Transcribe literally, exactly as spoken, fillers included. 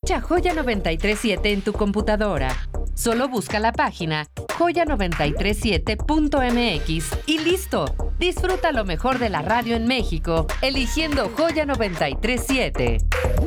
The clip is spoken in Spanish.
Escucha Joya noventa y tres punto siete en tu computadora. Solo busca la página joya noventa y tres siete punto m x y listo. Disfruta lo mejor de la radio en México, eligiendo Joya noventa y tres punto siete.